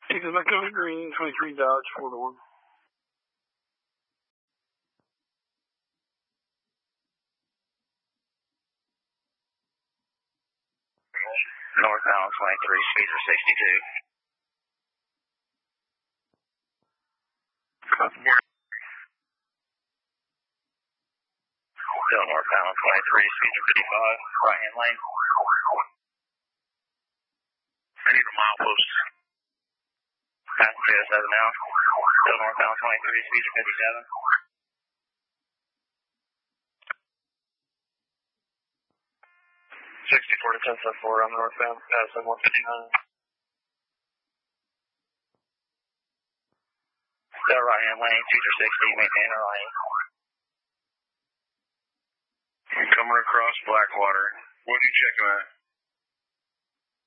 Take us back over green, 23 Dodge, 4-1. Northbound 23, speeds are 62. Still northbound 23, speeds are 55, right hand lane. I need a milepost. Passing 307 now. Still northbound 23, speeds are 57. 64 to 1074 on the northbound, passing 159. Still right hand lane, 260, maintain our lane. Coming across Blackwater. What are you checking at?